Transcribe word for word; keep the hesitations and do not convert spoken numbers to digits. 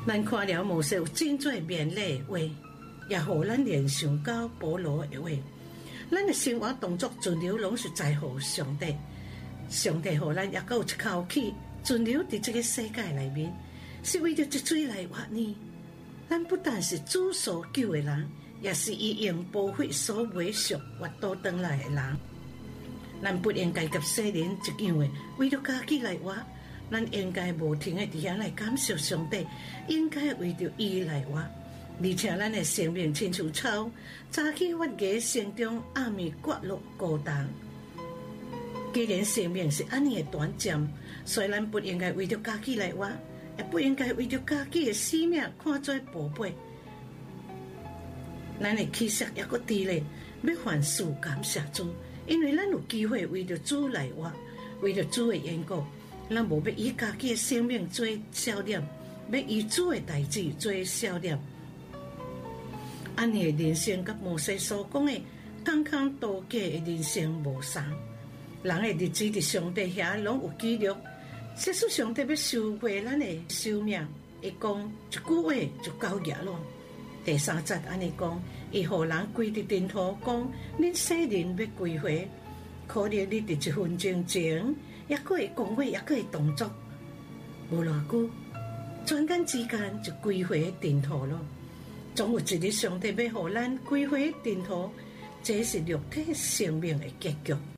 咱看了摩西有真侪勉励的话，也互咱联想到保罗的话。咱的生活动作存留拢是在乎上帝，上帝互咱也够有一口气存留伫这个世界内面，是为着一水来活呢。咱不但是主所救的人，也是伊用保费所买赎活倒转来的人。咱不应该甲世人一样的为着家己来活，咱应该无停的伫遐来感谢上帝，应该为着伊来活。而且咱的生命亲像草，早起发芽，生中暗暝刮落孤单。既然生命是安尼的短暂，所以咱不应该为着家己来活，也不应该为着家己的生命看作宝贝。咱的气息也搁低咧，要凡事感谢主，因为咱有机会为着主来活，为着主的缘故，咱无要以家己的生命做笑脸，要以主的代志做笑脸。安尼的人生，甲摩西所讲的空空度假的人生无相。人的日子伫上帝遐拢有记录，即使上帝要收回咱的寿命，伊讲一句话就到夜咯。第三节安尼讲，伊互人跪伫尘土，讲恁世人要归回，可怜你伫一分钟前，也阁会讲话，也阁会动作，无偌久，转眼之间就归回尘土咯。总有一日，上帝要互咱归回尘土，这是肉体生命的结局。